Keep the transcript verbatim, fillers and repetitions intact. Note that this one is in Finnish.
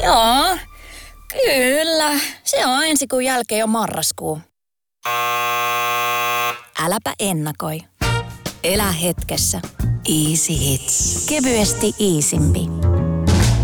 Joo, kyllä. Se on ensi kuun jälkeen jo marraskuu. Äläpä ennakoi. Elä hetkessä. Easy Hits. Kevyesti easimpi.